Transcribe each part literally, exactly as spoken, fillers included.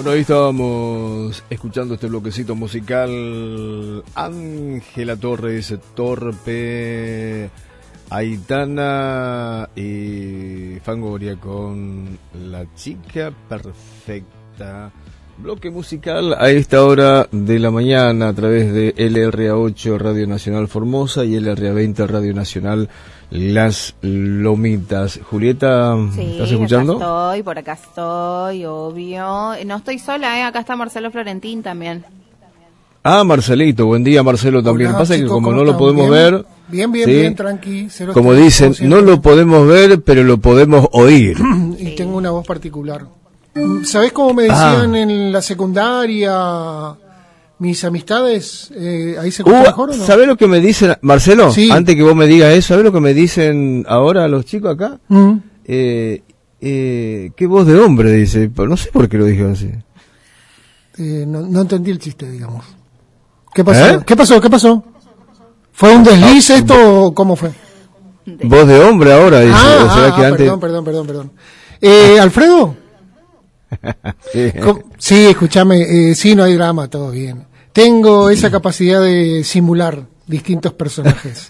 Bueno, ahí estábamos escuchando este bloquecito musical. Ángela Torres, Torpe, Aitana y Fangoria con La Chica Perfecta. Bloque musical a esta hora de la mañana a través de L R A ocho Radio Nacional Formosa y L R A veinte Radio Nacional Las Lomitas. Julieta, sí, ¿estás escuchando? Acá estoy, por acá estoy, obvio. No estoy sola, ¿eh? Acá está Marcelo Florentín también. Ah, Marcelito, buen día Marcelo también. Hola, Pasa chicos, que como ¿cómo no lo están? podemos ¿Bien? ver, Bien, bien, ¿sí? bien, tranqui. Cero Como estrés, dicen, como no siempre. lo podemos ver, pero lo podemos oír. Y Sí. tengo una voz particular. ¿Sabés cómo me decían Ah. en la secundaria mis amistades? Eh, ¿Ahí se escucha Uh, mejor o no? ¿sabés lo que me dicen, Marcelo? Sí. Antes que vos me digas eso, ¿sabés lo que me dicen ahora los chicos acá? Mm. Eh, eh, qué voz de hombre, dice. Pero no sé por qué lo dijeron así. Eh, no, no entendí el chiste, digamos. ¿Qué pasó? ¿Eh? ¿Qué pasó? ¿Qué pasó? ¿Fue un desliz esto o cómo fue? De- Voz de hombre ahora, dice. Ah, o será ah, que ah, antes... perdón, perdón, perdón, perdón. Eh, ¿Alfredo? Sí. ¿Cómo? Sí, escúchame, eh, sí, no hay drama, todo bien. Tengo esa capacidad de simular distintos personajes.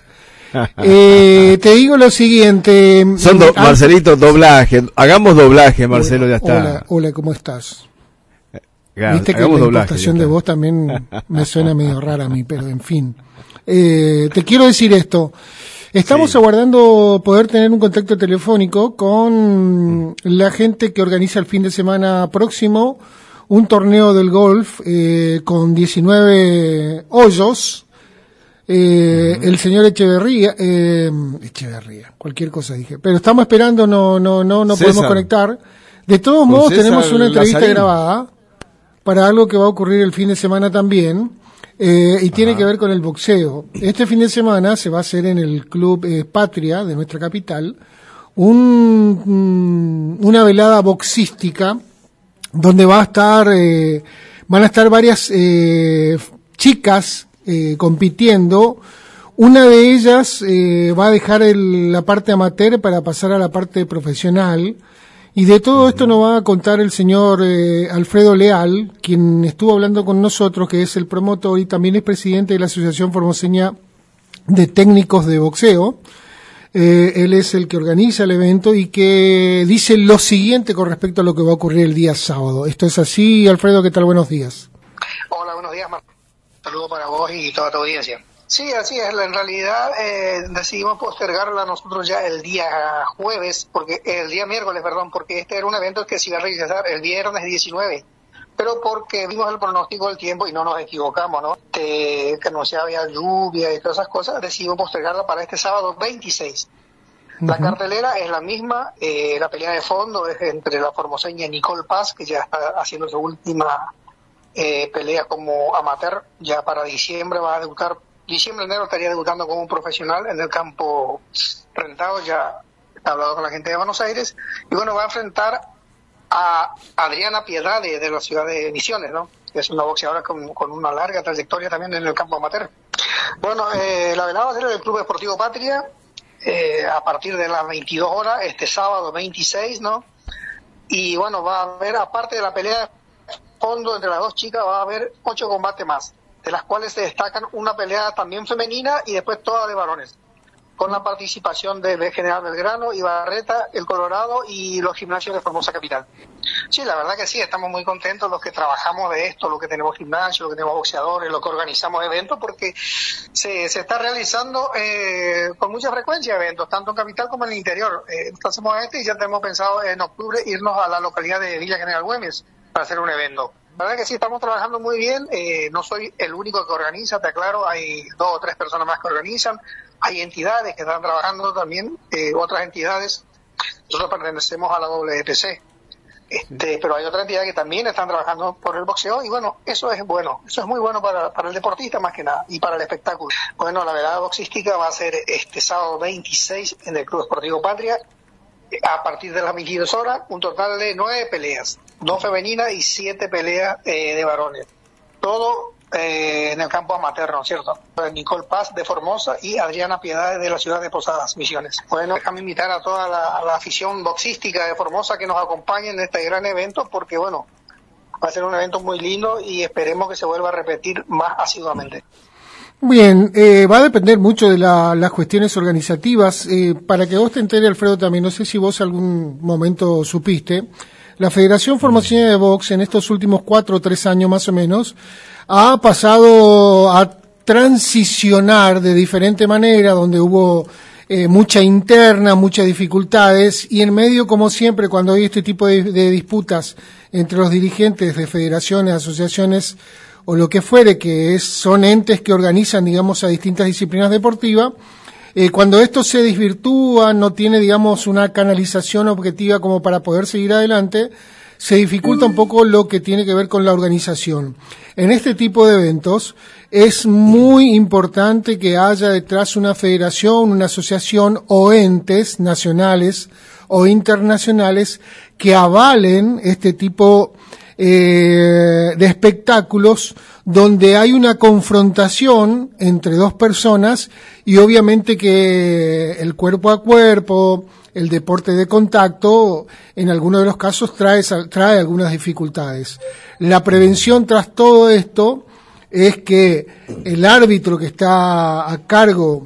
Eh, te digo lo siguiente. Son do- Ah, Marcelito, doblaje. Hagamos doblaje, Marcelo, ya está. Hola, hola, ¿cómo estás? Claro, Viste que hagamos la doblaje, impostación ya de está. voz también me suena medio rara a mí, pero en fin. Eh, te quiero decir esto. Estamos Sí. aguardando poder tener un contacto telefónico con la gente que organiza el fin de semana próximo un torneo del golf eh, con diecinueve hoyos. Eh, el señor Echeverría, eh, Echeverría, cualquier cosa dije, pero estamos esperando, no, no, no, no César. podemos conectar. De todos Con modos, César tenemos una entrevista Lazarín. grabada para algo que va a ocurrir el fin de semana también, eh, y tiene que ver con el boxeo. Este fin de semana se va a hacer en el Club eh, Patria de nuestra capital un, mm, una velada boxística donde va a estar, eh, van a estar varias eh, chicas eh, compitiendo. Una de ellas eh, va a dejar el- la parte amateur para pasar a la parte profesional. Y de todo esto nos va a contar el señor eh, Alfredo Leal, quien estuvo hablando con nosotros, que es el promotor y también es presidente de la Asociación Formoseña de Técnicos de Boxeo. Eh, él es el que organiza el evento y que dice lo siguiente con respecto a lo que va a ocurrir el día sábado. ¿Esto es así, Alfredo? ¿Qué tal? Buenos días. Hola, buenos días, Marco. Saludos para vos y toda tu audiencia. Sí, así es. En realidad eh, decidimos postergarla nosotros ya el día jueves, porque el día miércoles, perdón, porque este era un evento que se iba a realizar el viernes diecinueve. Pero porque vimos el pronóstico del tiempo y no nos equivocamos, ¿no? Te, que no se había lluvia y todas esas cosas, decidimos postergarla para este sábado veintiséis. La Ujú. cartelera es la misma, eh, la pelea de fondo es entre la formoseña Nicole Paz, que ya está haciendo su última eh, pelea como amateur, ya para diciembre va a debutar, diciembre, enero estaría debutando como un profesional en el campo rentado, ya he hablado con la gente de Buenos Aires, y bueno, va a enfrentar a Adriana Piedade de la ciudad de Misiones, ¿no? Que es una boxeadora con, con una larga trayectoria también en el campo amateur. Bueno, eh, la velada va a ser en el Club Deportivo Patria, eh, a partir de las veintidós horas, este sábado veintiséis, ¿no? Y bueno, va a haber, aparte de la pelea de fondo entre las dos chicas, va a haber ocho combates más, de las cuales se destacan una pelea también femenina y después todas de varones, con la participación de General Belgrano, Ibarreta, El Colorado y los gimnasios de Formosa Capital. Sí, la verdad que sí, estamos muy contentos los que trabajamos de esto, los que tenemos gimnasio, los que tenemos boxeadores, los que organizamos eventos, porque se, se está realizando eh, con mucha frecuencia eventos, tanto en Capital como en el interior. Eh, hacemos este y ya tenemos pensado en octubre irnos a la localidad de Villa General Güemes para hacer un evento. La verdad que sí, estamos trabajando muy bien, eh, no soy el único que organiza, te aclaro, hay dos o tres personas más que organizan, hay entidades que están trabajando también, eh, otras entidades, nosotros pertenecemos a la W T C, este, pero hay otra entidad que también están trabajando por el boxeo y bueno, eso es bueno, eso es muy bueno para, para el deportista más que nada y para el espectáculo. Bueno, la velada boxística va a ser este sábado veintiséis en el Club Deportivo Patria, a partir de las veintidós horas, un total de nueve peleas, dos femeninas y siete peleas eh, de varones. Todo eh, en el campo amateur, ¿no es cierto? Nicole Paz de Formosa y Adriana Piedad de la ciudad de Posadas, Misiones. Bueno, déjame invitar a toda la, a la afición boxística de Formosa que nos acompañe en este gran evento, porque bueno, Va a ser un evento muy lindo y esperemos que se vuelva a repetir más asiduamente. Bien, eh, va a depender mucho de la, las cuestiones organizativas. Eh, para que vos te enteres, Alfredo, también, no sé si vos algún momento supiste, la Federación Formoseña de Box en estos últimos cuatro o tres años más o menos ha pasado a transicionar de diferente manera, donde hubo eh, mucha interna, muchas dificultades, y en medio, como siempre, cuando hay este tipo de, de disputas entre los dirigentes de federaciones, asociaciones o lo que fuere, que es, son entes que organizan, digamos, a distintas disciplinas deportivas, eh, cuando esto se desvirtúa, no tiene, digamos, una canalización objetiva como para poder seguir adelante, se dificulta un poco lo que tiene que ver con la organización. En este tipo de eventos es muy importante que haya detrás una federación, una asociación o entes nacionales o internacionales que avalen este tipo Eh, de espectáculos donde hay una confrontación entre dos personas y obviamente que el cuerpo a cuerpo, el deporte de contacto, en algunos de los casos trae, trae algunas dificultades. La prevención tras todo esto es que el árbitro que está a cargo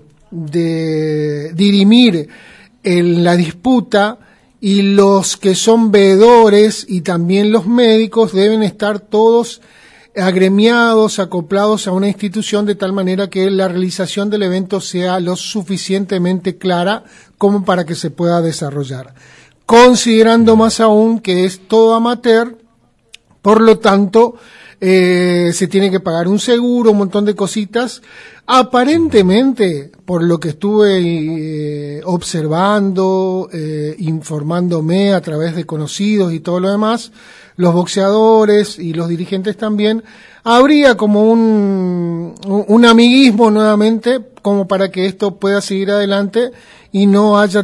de dirimir en la disputa y los que son veedores y también los médicos deben estar todos agremiados, acoplados a una institución de tal manera que la realización del evento sea lo suficientemente clara como para que se pueda desarrollar. Considerando más aún que es todo amateur, por lo tanto, eh, se tiene que pagar un seguro, un montón de cositas. Aparentemente, por lo que estuve eh, observando, eh, informándome a través de conocidos y todo lo demás, los boxeadores y los dirigentes también, habría como un, un amiguismo nuevamente como para que esto pueda seguir adelante y no haya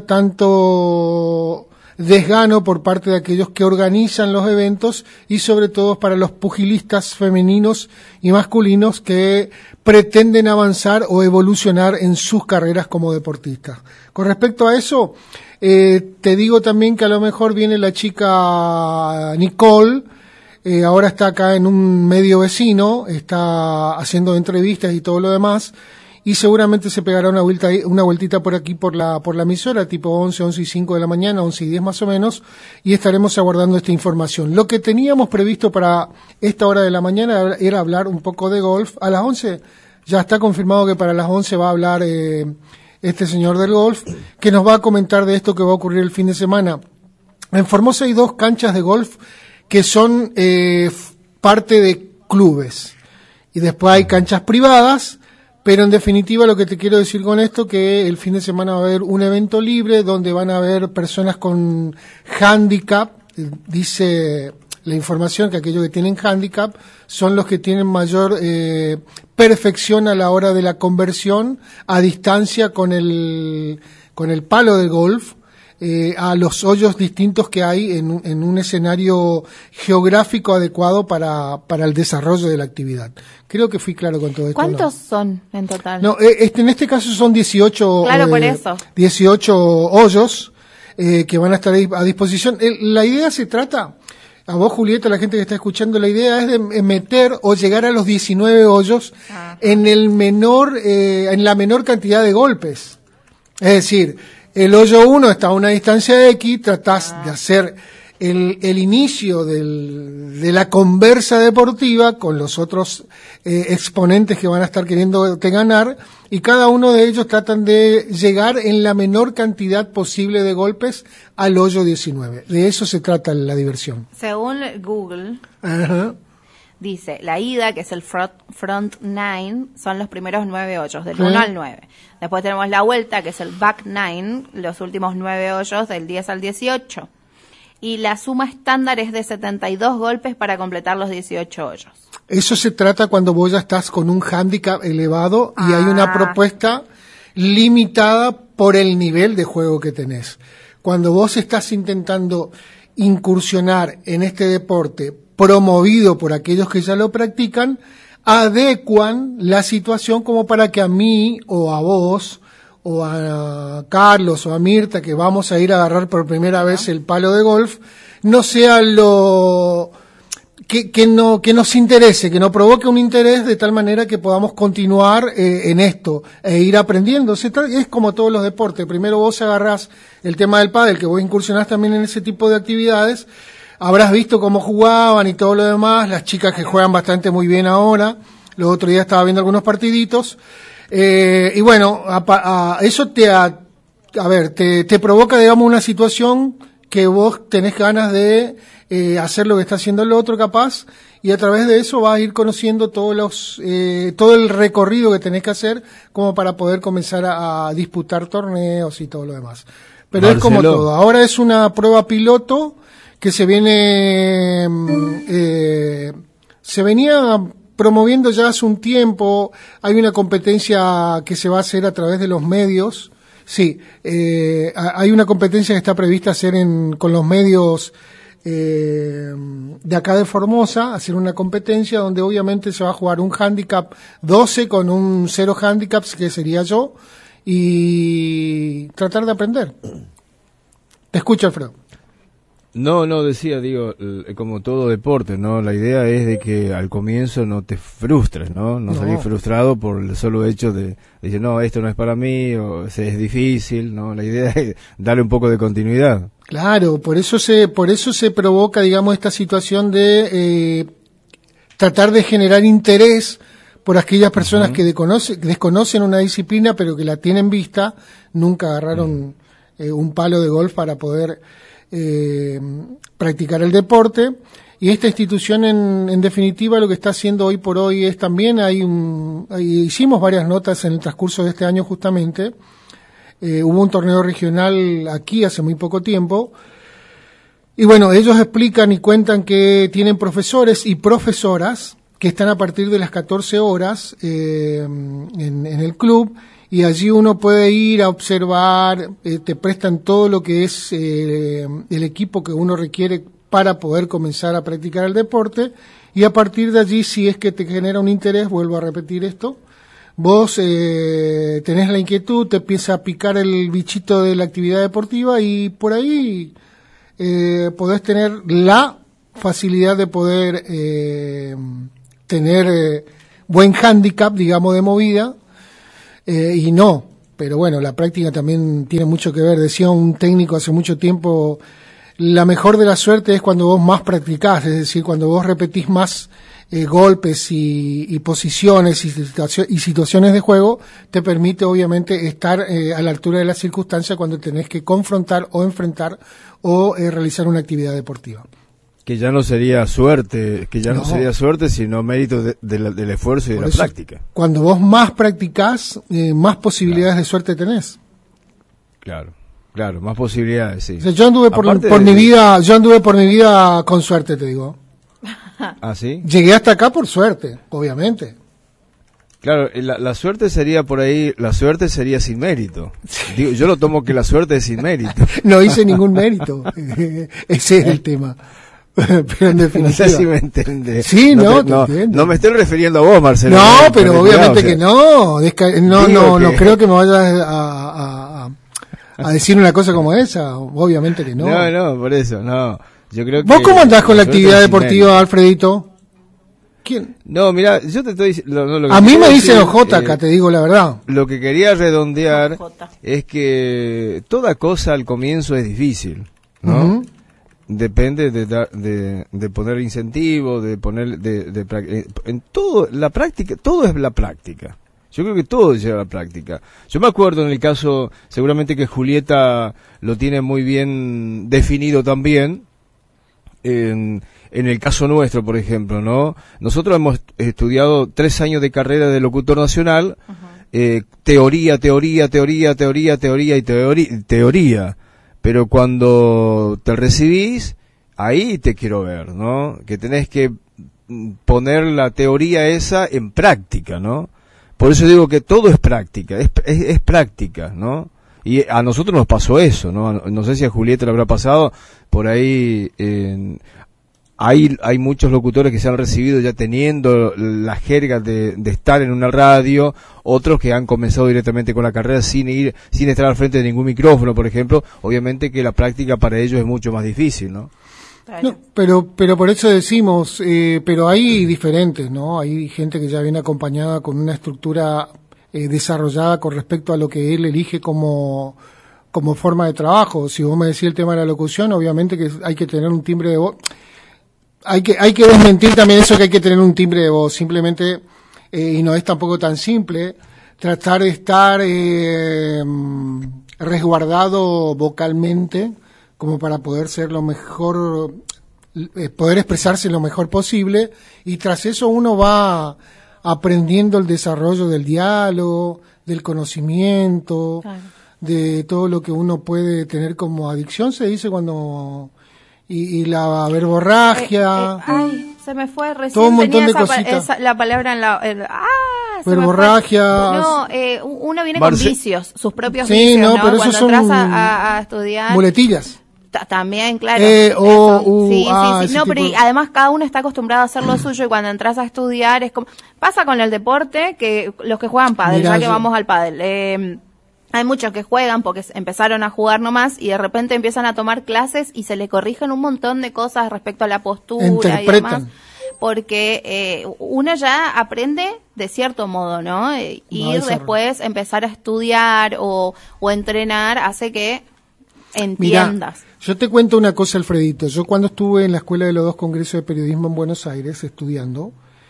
tanto desgano por parte de aquellos que organizan los eventos y sobre todo para los pugilistas femeninos y masculinos que pretenden avanzar o evolucionar en sus carreras como deportistas. Con respecto a eso, eh, te digo también que a lo mejor viene la chica Nicole, eh, ahora está acá en un medio vecino, está haciendo entrevistas y todo lo demás, y seguramente se pegará una vuelta, una vueltita por aquí por la, por la emisora, tipo once, once y cinco de la mañana, once y diez más o menos, y estaremos aguardando esta información. Lo que teníamos previsto para esta hora de la mañana era hablar un poco de golf. A las once, ya está confirmado que para las once va a hablar eh, este señor del golf, que nos va a comentar de esto que va a ocurrir el fin de semana. En Formosa hay dos canchas de golf que son eh, parte de clubes, y después hay canchas privadas. Pero en definitiva lo que te quiero decir con esto que el fin de semana va a haber un evento libre donde van a haber personas con handicap. Dice la información que aquellos que tienen handicap son los que tienen mayor eh, perfección a la hora de la conversión a distancia con el con el palo de golf eh, a los hoyos distintos que hay en, en un escenario geográfico adecuado para, para el desarrollo de la actividad. Creo que fui claro con todo esto. ¿Cuántos ¿no? son en total? No, este, en este caso son dieciocho, claro, eh, por eso. dieciocho hoyos eh, que van a estar a disposición. El, la idea se trata, a vos Julieta, la gente que está escuchando, la idea es de meter o llegar a los diecinueve hoyos ah. en el menor, eh, en la menor cantidad de golpes. Es decir, el hoyo uno está a una distancia X, tratás ah. de hacer el, el inicio del, de la conversa deportiva con los otros eh, exponentes que van a estar queriendo te ganar, y cada uno de ellos tratan de llegar en la menor cantidad posible de golpes al hoyo diecinueve. De eso se trata la diversión. Según Google, Ajá. dice, la ida, que es el front, front nine, son los primeros nueve hoyos, del ¿Sí? uno al nueve. Después tenemos la vuelta, que es el back nine, los últimos nueve hoyos, del diez al dieciocho. Y la suma estándar es de setenta y dos golpes para completar los dieciocho hoyos. Eso se trata cuando vos ya estás con un hándicap elevado y ah. hay una propuesta limitada por el nivel de juego que tenés. Cuando vos estás intentando incursionar en este deporte promovido por aquellos que ya lo practican, adecuan la situación como para que a mí o a vos o a Carlos o a Mirta, que vamos a ir a agarrar por primera vez el palo de golf, no sea lo que, que no que nos interese, que nos provoque un interés de tal manera que podamos continuar eh, en esto e ir aprendiendo. Se tra- es como todos los deportes. Primero vos agarrás el tema del pádel, que vos incursionás también en ese tipo de actividades. Habrás visto cómo jugaban y todo lo demás. Las chicas que juegan bastante muy bien ahora. Los otros días estaba viendo algunos partiditos. Eh, y bueno, a, a, eso te, a, a ver, te, te provoca, digamos, una situación que vos tenés ganas de eh, hacer lo que está haciendo el otro capaz, y a través de eso vas a ir conociendo todos los, eh, todo el recorrido que tenés que hacer como para poder comenzar a, a disputar torneos y todo lo demás. Pero Marcelo, es como todo. Ahora es una prueba piloto que se viene, eh, se venía promoviendo ya hace un tiempo. Hay una competencia que se va a hacer a través de los medios. Sí, eh, hay una competencia que está prevista hacer en, con los medios eh, de acá de Formosa, hacer una competencia donde obviamente se va a jugar un handicap doce con un cero handicaps, que sería yo, y tratar de aprender. Te escucho, Alfredo. No, no, decía, digo, como todo deporte, ¿no? La idea es de que al comienzo no te frustres, ¿no? No, no. salir frustrado por el solo hecho de, de decir, no, esto no es para mí, o es difícil, ¿no? La idea es darle un poco de continuidad. Claro, por eso se, por eso se provoca, digamos, esta situación de eh, tratar de generar interés por aquellas personas uh-huh. que desconocen, desconocen una disciplina, pero que la tienen vista, nunca agarraron uh-huh. eh, un palo de golf para poder Eh, practicar el deporte. Y esta institución en, en definitiva lo que está haciendo hoy por hoy es también, hay un, hay, hicimos varias notas en el transcurso de este año justamente, eh, hubo un torneo regional aquí hace muy poco tiempo, y bueno, ellos explican y cuentan que tienen profesores y profesoras que están a partir de las catorce horas eh, en, en el club, y allí uno puede ir a observar, eh, te prestan todo lo que es eh, el equipo que uno requiere para poder comenzar a practicar el deporte, y a partir de allí, si es que te genera un interés, vuelvo a repetir esto, vos eh, tenés la inquietud, te empieza a picar el bichito de la actividad deportiva, y por ahí eh, podés tener la facilidad de poder eh, tener eh, buen handicap, digamos, de movida. Eh, y no, pero bueno, la práctica también tiene mucho que ver. Decía un técnico hace mucho tiempo, la mejor de la suerte es cuando vos más practicás, es decir, cuando vos repetís más eh, golpes y, y posiciones y, situacio- y situaciones de juego, te permite obviamente estar eh, a la altura de la circunstancia cuando tenés que confrontar o enfrentar o eh, realizar una actividad deportiva. Que ya no sería suerte, que ya no, no sería suerte, sino mérito de, de la, del esfuerzo y Por de la eso, práctica. Cuando vos más practicás, eh, más posibilidades claro. de suerte tenés. Claro, claro, más posibilidades, sí. O sea, yo anduve por, por de, mi vida, yo anduve por mi vida con suerte, te digo. ¿Ah, sí? Llegué hasta acá por suerte, obviamente. Claro, la, la suerte sería por ahí, la suerte sería sin mérito. Digo, yo lo tomo que la suerte es sin mérito. No hice ningún mérito. Ese es el tema. Pero en definitiva. No sé si me entiendes. Sí, no, no, te no, entiendo. No me estoy refiriendo a vos, Marcelo. No, no pero obviamente que no. Desca- no, no, que... no creo que me vayas a, a, a, a decir una cosa como esa. Obviamente que no. No, no, por eso, no. Yo creo que ¿Vos cómo andás con la actividad deportiva, Alfredito? ¿Quién? No, mira, yo te estoy diciendo... No, a mí me dicen O J acá, eh, te digo la verdad. Lo que quería redondear es que toda cosa al comienzo es difícil, ¿no? Uh-huh. Depende de, de, de poner incentivo, de poner, de, de, en todo, la práctica, todo es la práctica. Yo creo que todo lleva a la práctica. Yo me acuerdo en el caso, seguramente que Julieta lo tiene muy bien definido también, en, en el caso nuestro, por ejemplo, ¿no? Nosotros hemos estudiado tres años de carrera de locutor nacional, uh-huh. eh, teoría, teoría, teoría, teoría, teoría y teoría, teoría. Pero cuando te recibís, ahí te quiero ver, ¿no? Que tenés que poner la teoría esa en práctica, ¿no? Por eso digo que todo es práctica, es, es, es práctica, ¿no? Y a nosotros nos pasó eso, ¿no? No sé si a Julieta le habrá pasado, por ahí eh, hay, hay muchos locutores que se han recibido ya teniendo la jerga de, de estar en una radio, otros que han comenzado directamente con la carrera sin ir, sin estar al frente de ningún micrófono, por ejemplo. Obviamente que la práctica para ellos es mucho más difícil, ¿no? No, pero pero por eso decimos, eh, pero hay diferentes, ¿no? Hay gente que ya viene acompañada con una estructura eh, desarrollada con respecto a lo que él elige como como forma de trabajo. Si vos me decís el tema de la locución, obviamente que hay que tener un timbre de voz. Hay que hay que desmentir también eso que hay que tener un timbre de voz. Simplemente, eh, y no es tampoco tan simple, tratar de estar eh, resguardado vocalmente como para poder ser lo mejor, eh, poder expresarse lo mejor posible, y tras eso uno va aprendiendo el desarrollo del diálogo, del conocimiento, claro, de todo lo que uno puede tener como adicción, se dice cuando, y, y la verborragia. Eh, eh, ay, se me fue recién, todo un montón de esa, cositas. Esa, la palabra en la... El, ah, verborragia. No, eh, uno viene Marce... con vicios, sus propios sí, vicios, no, ¿no? Pero cuando son entras a, a estudiar... muletillas. También, claro. Eh, o, uh, sí, ah, sí, sí. No, pero y además cada uno está acostumbrado a hacer lo suyo, y cuando entras a estudiar es como... Pasa con el deporte, que los que juegan pádel, Mirá, ya que yo... vamos al pádel. Eh, hay muchos que juegan porque empezaron a jugar nomás y de repente empiezan a tomar clases y se le corrigen un montón de cosas respecto a la postura y demás. Porque eh, uno ya aprende de cierto modo, ¿no? Eh, ir no, después, empezar a estudiar o, o entrenar hace que entiendas. Mirá, yo te cuento una cosa, Alfredito. Yo cuando estuve en la Escuela de los Dos Congresos de Periodismo en Buenos Aires estudiando,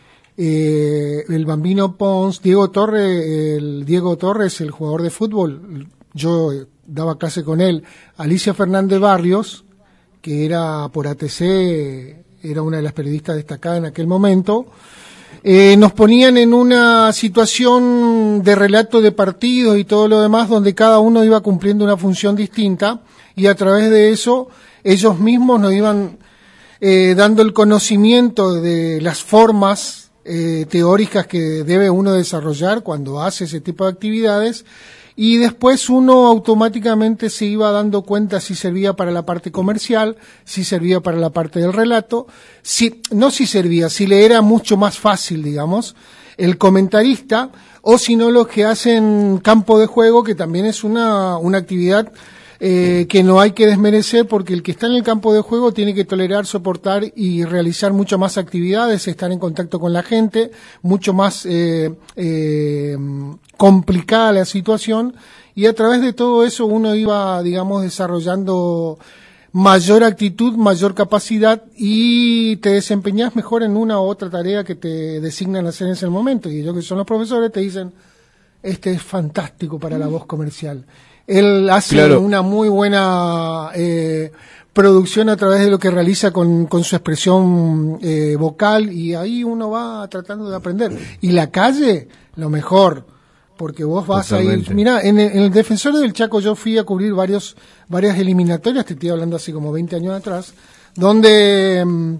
eh, el Bambino Pons, Diego Torres, el Diego Torres, el jugador de fútbol, yo daba clase con él, Alicia Fernández Barrios, que era por A T C, era una de las periodistas destacadas en aquel momento, eh, nos ponían en una situación de relato de partidos y todo lo demás, donde cada uno iba cumpliendo una función distinta, y a través de eso ellos mismos nos iban eh, dando el conocimiento de las formas eh, teóricas que debe uno desarrollar cuando hace ese tipo de actividades, y después uno automáticamente se iba dando cuenta si servía para la parte comercial, si servía para la parte del relato, si no si servía, si le era mucho más fácil, digamos, el comentarista, o si no los que hacen campo de juego, que también es una, una actividad eh, que no hay que desmerecer, porque el que está en el campo de juego tiene que tolerar, soportar y realizar muchas más actividades, estar en contacto con la gente, mucho más eh, eh, complicada la situación, y a través de todo eso uno iba, digamos, desarrollando mayor actitud, mayor capacidad, y te desempeñás mejor en una u otra tarea que te designan hacer en ese momento. Y ellos, que son los profesores, te dicen, este es fantástico para la voz comercial. Él hace claro. una muy buena eh, producción a través de lo que realiza con, con su expresión eh, vocal, y ahí uno va tratando de aprender. Y la calle, lo mejor, porque vos vas Totalmente. a ir... Mirá, en el, en el Defensor del Chaco yo fui a cubrir varios varias eliminatorias, te estoy hablando así como veinte años atrás, donde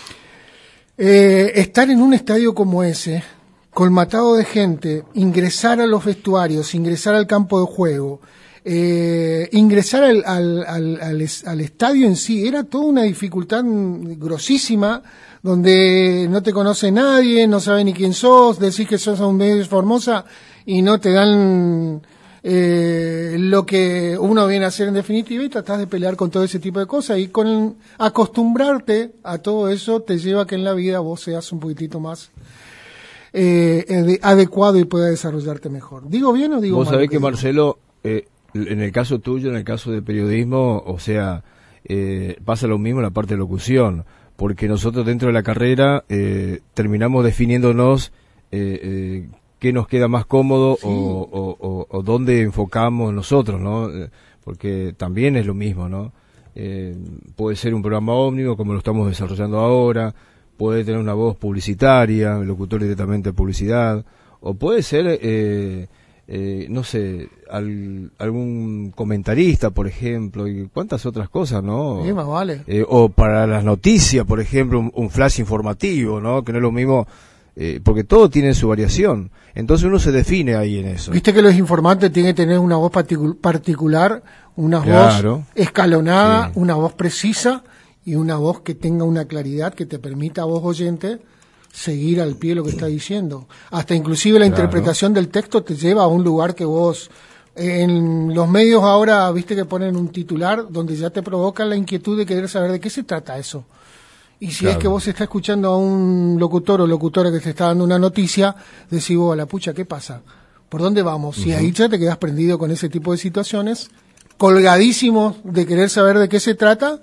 eh, estar en un estadio como ese, colmatado de gente, ingresar a los vestuarios, ingresar al campo de juego, eh, ingresar al, al, al, al, al estadio en sí, era toda una dificultad grosísima, donde no te conoce nadie, no sabe ni quién sos, decís que sos un medio Formosa y no te dan eh, lo que uno viene a hacer en definitiva, y tratás de pelear con todo ese tipo de cosas, y con el, acostumbrarte a todo eso te lleva a que en la vida vos seas un poquitito más eh, adecuado y puedas desarrollarte mejor. ¿Digo bien o digo mal? Vos sabés que, Marcelo, eh, en el caso tuyo, en el caso del periodismo, o sea, eh, pasa lo mismo en la parte de locución, porque nosotros dentro de la carrera eh, terminamos definiéndonos eh, eh, qué nos queda más cómodo, sí. o, o, o, o dónde enfocamos nosotros, ¿no? Porque también es lo mismo, ¿no? Eh, puede ser un programa ómnibus como lo estamos desarrollando ahora, puede tener una voz publicitaria, el locutor directamente de publicidad, o puede ser, eh, eh, no sé, al, algún comentarista, por ejemplo, y cuántas otras cosas, ¿no? Sí, más vale. Eh, o para las noticias, por ejemplo, un, un flash informativo, ¿no? Que no es lo mismo, eh, porque todo tiene su variación. Entonces uno se define ahí en eso. Viste que los informantes tienen que tener una voz particul- particular, una claro. voz escalonada, sí. una voz precisa, y una voz que tenga una claridad que te permita a vos, oyente, seguir al pie lo que está diciendo. Hasta inclusive la claro. interpretación del texto te lleva a un lugar que vos En los medios ahora, viste que ponen un titular donde ya te provoca la inquietud de querer saber de qué se trata eso. Y si claro. es que vos estás escuchando a un locutor o locutora que te está dando una noticia, decís vos, a la pucha, ¿qué pasa? ¿Por dónde vamos? Uh-huh. Y ahí ya te quedás prendido con ese tipo de situaciones, colgadísimo de querer saber de qué se trata,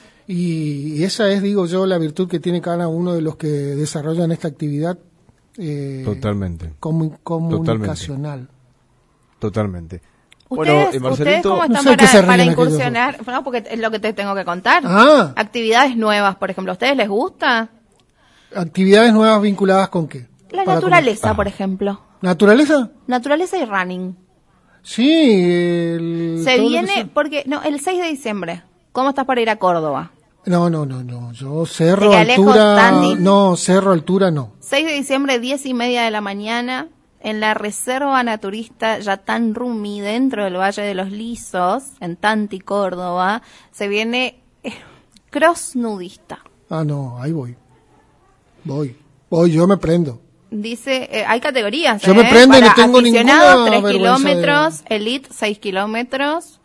y esa es, digo yo, la virtud que tiene cada uno de los que desarrollan esta actividad eh, Totalmente. Comu- comunicacional. Totalmente. Bueno, eh, Marcelito, ¿ustedes cómo están no sé para, para incursionar? No, porque es lo que te tengo que contar. Ah. Actividades nuevas, por ejemplo, ¿a ustedes les gusta? ¿Actividades nuevas vinculadas con qué? La para naturaleza, ah. por ejemplo. ¿Naturaleza? Naturaleza y running. Sí. El, se viene, se... porque, no, el seis de diciembre. ¿Cómo estás para ir a Córdoba? No, no, no, no. Yo cerro, altura. No, cerro, altura, no. seis de diciembre, diez y media de la mañana. En la Reserva Naturista Yatán Rumi, dentro del Valle de los Lisos, en Tanti, Córdoba, se viene eh, cross nudista. Ah, no, ahí voy. Voy. Voy, yo me prendo. Dice, eh, hay categorías. Yo eh, me prendo y no tengo ninguna tres kilómetros, de... Elite seis kilómetros,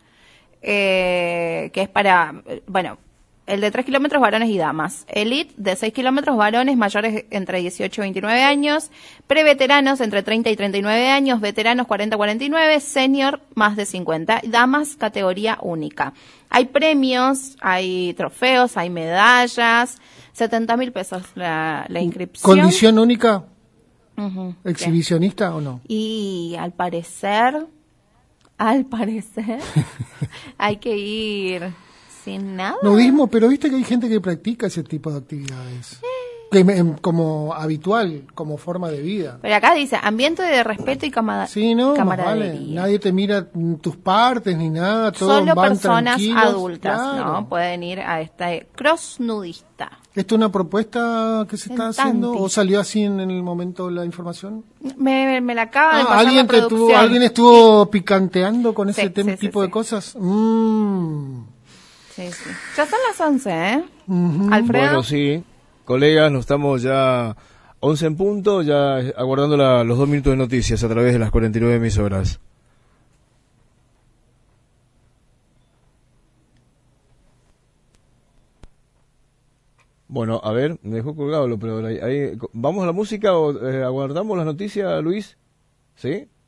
eh, que es para, bueno... El de tres kilómetros, varones y damas. Elite, de seis kilómetros, varones mayores entre dieciocho y veintinueve años. Preveteranos, entre treinta y treinta y nueve años. Veteranos, cuarenta a cuarenta y nueve. Senior, más de cincuenta. Damas, categoría única. Hay premios, hay trofeos, hay medallas. setenta mil pesos la, la inscripción. ¿Condición única? Uh-huh. ¿Exhibicionista sí. o no? Y al parecer, al parecer, hay que ir... Sin nada. Nudismo, pero viste que hay gente que practica ese tipo de actividades. Eh. Que, como habitual, como forma de vida. Pero acá dice, ambiente de respeto y camada- sí, no, camaradería. Vale. Nadie te mira tus partes ni nada. Todos Solo van personas tranquilos. adultas, claro. ¿no? Pueden ir a este cross nudista. ¿Esto es una propuesta que se está en haciendo Tanti. O salió así en, en el momento la información? Me, me la acaba de ah, pasar ¿alguien, la te tuvo, ¿Alguien estuvo picanteando con ese sí, tem- sí, tipo sí, de sí. cosas? Mmm... Sí, sí. Ya son las once, ¿eh? Uh-huh. Alfredo. Bueno, sí, colegas, nos estamos ya once en punto, ya aguardando la, los dos minutos de noticias a través de las cuarenta y nueve emisoras. Bueno, a ver, me dejó colgado lo peor. Ahí, ahí, ¿vamos a la música o eh, aguardamos las noticias, Luis? ¿Sí?